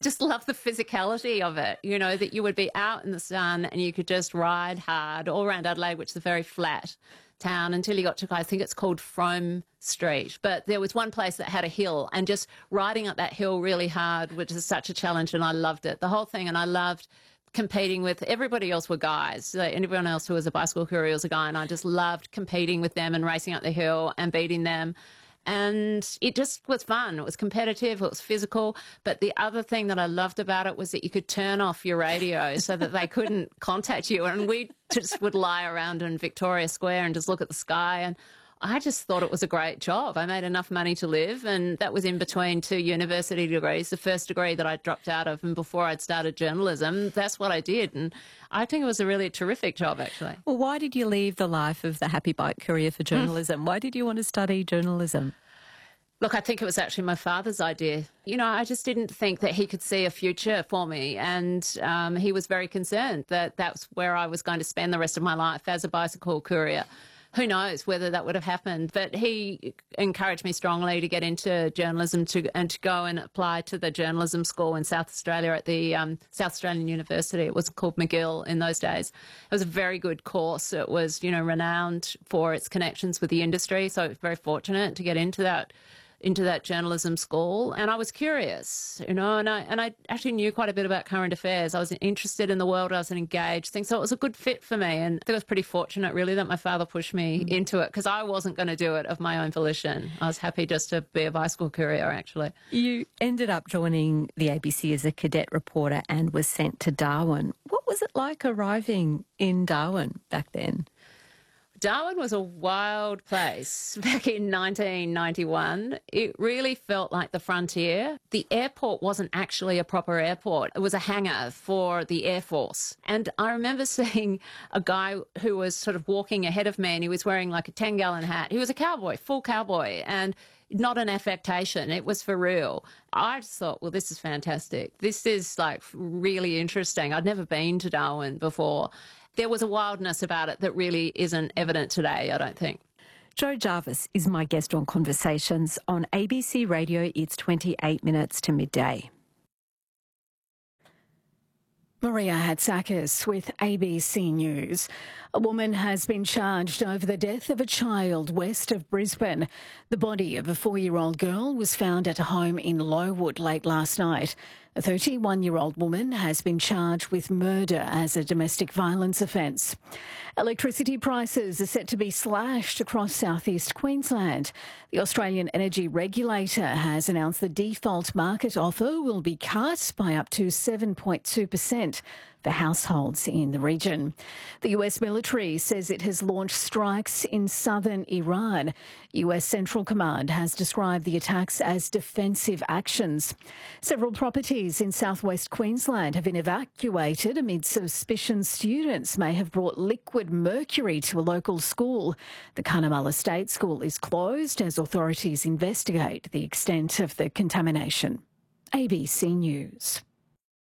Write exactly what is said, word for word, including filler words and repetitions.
just love the physicality of it, you know, that you would be out in the sun and you could just ride hard all around Adelaide, which is a very flat town, until you got to, I think it's called Frome Street. But there was one place that had a hill, and just riding up that hill really hard, which is such a challenge, and I loved it, the whole thing. And I loved competing with, everybody else were guys. So anyone else who was a bicycle courier was a guy, and I just loved competing with them and racing up the hill and beating them. And it just was fun. It was competitive, it was physical. But the other thing that I loved about it was that you could turn off your radio so that they couldn't contact you. And we just would lie around in Victoria Square and just look at the sky. And I just thought it was a great job. I made enough money to live, and that was in between two university degrees, the first degree that I dropped out of, and before I'd started journalism, that's what I did. And I think it was a really terrific job, actually. Well, why did you leave the life of the happy bike career for journalism? Why did you want to study journalism? Look, I think it was actually my father's idea. You know, I just didn't think that he could see a future for me, and um, he was very concerned that that's where I was going to spend the rest of my life, as a bicycle courier. Who knows whether that would have happened, but he encouraged me strongly to get into journalism to, and to go and apply to the journalism school in South Australia at the um, South Australian University. It was called McGill in those days. It was a very good course. It was, you know, renowned for its connections with the industry, so I was very fortunate to get into that into that journalism school. And I was curious, you know, and I and I actually knew quite a bit about current affairs. I was interested in the world, I was engaged, things, so it was a good fit for me. And I think I was pretty fortunate, really, that my father pushed me mm. into it, because I wasn't going to do it of my own volition. I was happy just to be a bicycle courier, actually. You ended up joining the A B C as a cadet reporter and was sent to Darwin. What was it like arriving in Darwin back then? Darwin was a wild place back in nineteen ninety-one. It really felt like the frontier. The airport wasn't actually a proper airport. It was a hangar for the Air Force. And I remember seeing a guy who was sort of walking ahead of me, and he was wearing like a ten-gallon hat. He was a cowboy, full cowboy, and not an affectation. It was for real. I just thought, well, this is fantastic. This is like really interesting. I'd never been to Darwin before. There was a wildness about it that really isn't evident today, I don't think. Jo Jarvis is my guest on Conversations on A B C Radio. It's twenty-eight minutes to midday. Maria Hatzakis with A B C News. A woman has been charged over the death of a child west of Brisbane. The body of a four-year-old girl was found at a home in Lowood late last night. A thirty-one-year-old woman has been charged with murder as a domestic violence offence. Electricity prices are set to be slashed across southeast Queensland. The Australian Energy Regulator has announced the default market offer will be cut by up to seven point two percent for households in the region. The U S military says it has launched strikes in southern Iran. U S Central Command has described the attacks as defensive actions. Several properties in southwest Queensland have been evacuated amid suspicion students may have brought liquid mercury to a local school. The Cunnamulla State School is closed as authorities investigate the extent of the contamination. A B C News.